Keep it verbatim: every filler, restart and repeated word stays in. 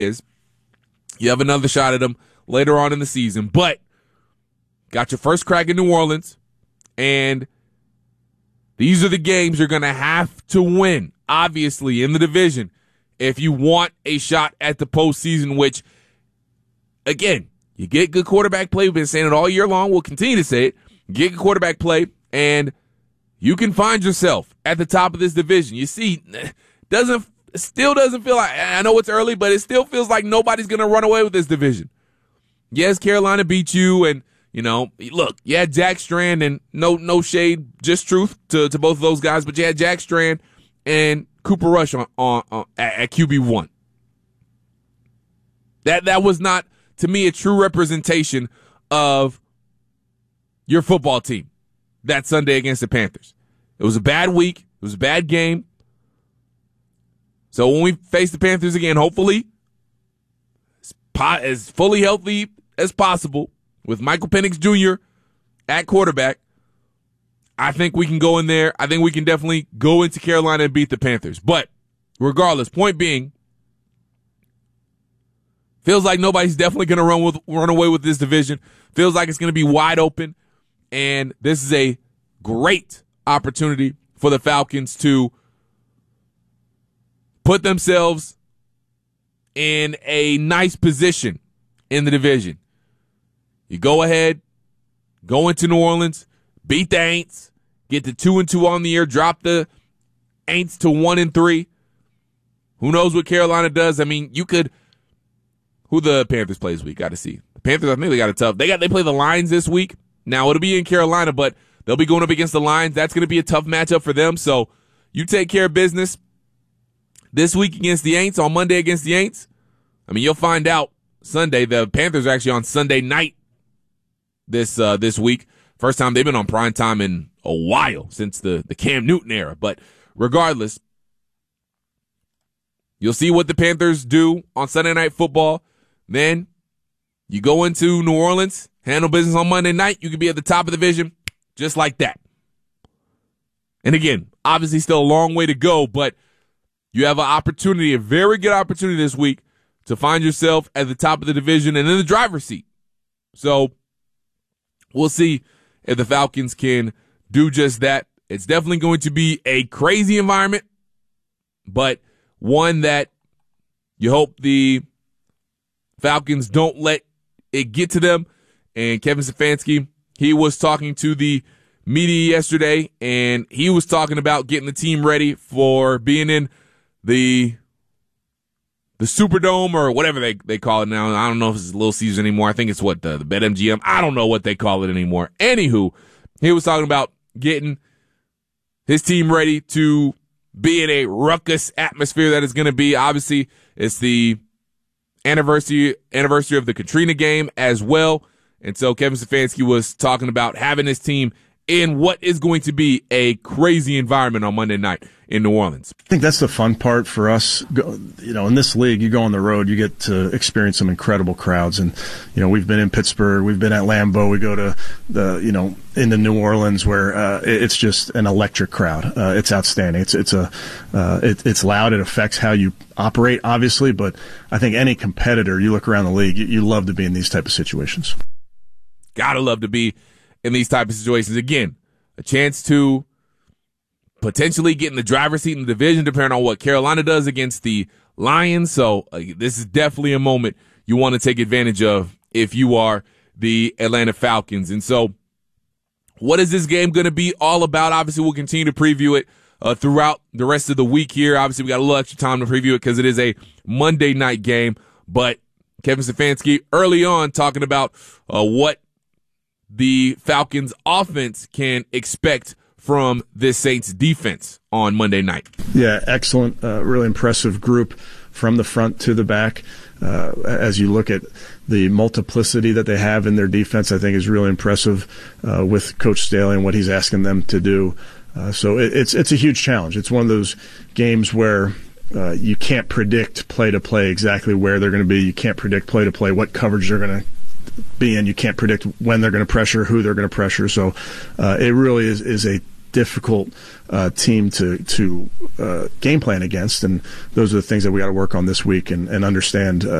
is. You have another shot at them later on in the season, but got your first crack in New Orleans, and these are the games you're going to have to win, obviously, in the division if you want a shot at the postseason, which, again, you get good quarterback play. We've been saying it all year long. We'll continue to say it. Get good quarterback play, and you can find yourself at the top of this division. You see, doesn't still doesn't feel like, I know it's early, but it still feels like nobody's going to run away with this division. Yes, Carolina beat you, and, you know, look, you had Jack Strand, and no no shade, just truth to, to both of those guys, but you had Jack Strand and Cooper Rush on, on, on at, at Q B one. That that was not, to me, a true representation of your football team that Sunday against the Panthers. It was a bad week. It was a bad game. So when we face the Panthers again, hopefully, as, po- as fully healthy as possible, with Michael Penix Junior at quarterback, I think we can go in there. I think we can definitely go into Carolina and beat the Panthers. But regardless, point being, feels like nobody's definitely going to run with run away with this division. Feels like it's going to be wide open. And this is a great opportunity for the Falcons to put themselves in a nice position in the division. You go ahead, go into New Orleans, beat the Aints, get the two and two on the year, drop the Aints to one and three. Who knows what Carolina does? I mean, you could. Who the Panthers play this week? Got to see. The Panthers, I think they got it tough. They got they play the Lions this week. Now, it'll be in Carolina, but they'll be going up against the Lions. That's going to be a tough matchup for them. So you take care of business this week against the Aints, on Monday against the Aints. I mean, you'll find out Sunday. The Panthers are actually on Sunday night this uh, this week. First time they've been on primetime in a while, since the, the Cam Newton era. But regardless, you'll see what the Panthers do on Sunday Night Football. Then you go into New Orleans, handle business on Monday night. You could be at the top of the division just like that. And again, obviously still a long way to go, but you have an opportunity, a very good opportunity this week to find yourself at the top of the division and in the driver's seat. So we'll see if the Falcons can do just that. It's definitely going to be a crazy environment, but one that you hope the Falcons don't let it get to them. And Kevin Stefanski, he was talking to the media yesterday, and he was talking about getting the team ready for being in the the Superdome, or whatever they, they call it now. I don't know if it's Little Caesars anymore. I think it's what, the, the BetMGM. I don't know what they call it anymore. Anywho, he was talking about getting his team ready to be in a ruckus atmosphere that is going to be. Obviously, it's the anniversary anniversary of the Katrina game as well. And so Kevin Stefanski was talking about having his team in what is going to be a crazy environment on Monday night in New Orleans. I think that's the fun part for us. You know, in this league, you go on the road, you get to experience some incredible crowds. And, you know, we've been in Pittsburgh, we've been at Lambeau, we go to the, you know, into New Orleans, where uh, it's just an electric crowd. Uh, it's outstanding. It's it's a uh, it, it's loud. It affects how you operate, obviously. But I think any competitor, you look around the league, you, you love to be in these type of situations. Gotta love to be in these type of situations. Again, a chance to potentially get in the driver's seat in the division, depending on what Carolina does against the Lions. So uh, this is definitely a moment you want to take advantage of if you are the Atlanta Falcons. And so what is this game going to be all about? Obviously, we'll continue to preview it uh, throughout the rest of the week here. Obviously, we got a little extra time to preview it because it is a Monday night game. But Kevin Stefanski early on talking about uh, what the Falcons offense can expect from this Saints defense on Monday night. Yeah, excellent. Uh, really impressive group from the front to the back. Uh, as you look at the multiplicity that they have in their defense, I think is really impressive uh, with Coach Staley and what he's asking them to do. Uh, so it, it's it's a huge challenge. It's one of those games where uh, you can't predict play to play exactly where they're going to be. You can't predict play to play what coverage they're going to be in. You can't predict when they're going to pressure, who they're going to pressure. So uh, it really is, is a difficult uh, team to to uh, game plan against, and those are the things that we got to work on this week and, and understand. Uh,